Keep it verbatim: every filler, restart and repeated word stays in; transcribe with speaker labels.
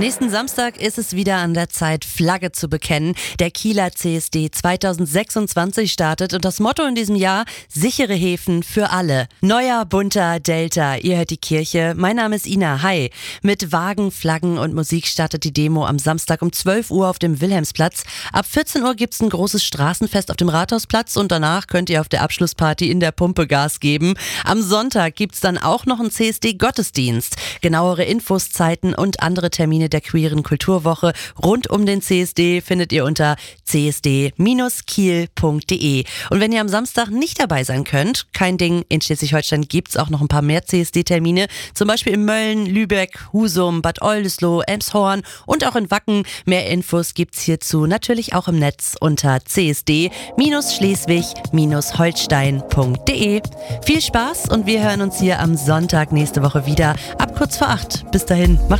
Speaker 1: Nächsten Samstag ist es wieder an der Zeit, Flagge zu bekennen. Der Kieler C S D zwanzig sechsundzwanzig startet und das Motto in diesem Jahr: sichere Häfen für alle. Neuer, bunter Delta, ihr hört die Kirche. Mein Name ist Ina, hi. Mit Wagen, Flaggen und Musik startet die Demo am Samstag um zwölf Uhr auf dem Wilhelmsplatz. Ab vierzehn Uhr gibt's ein großes Straßenfest auf dem Rathausplatz und danach könnt ihr auf der Abschlussparty in der Pumpe Gas geben. Am Sonntag gibt's dann auch noch einen C S D-Gottesdienst. Genauere Infos, Zeiten und andere Termine der queeren Kulturwoche rund um den C S D findet ihr unter c s d Bindestrich kiel punkt d e. Und wenn ihr am Samstag nicht dabei sein könnt, kein Ding, in Schleswig-Holstein gibt's auch noch ein paar mehr C S D-Termine, zum Beispiel in Mölln, Lübeck, Husum, Bad Oldesloe, Elmshorn und auch in Wacken. Mehr Infos gibt's hierzu natürlich auch im Netz unter c s d Bindestrich schleswig Bindestrich holstein punkt d e. Viel Spaß und wir hören uns hier am Sonntag nächste Woche wieder ab kurz vor acht. Bis dahin, macht's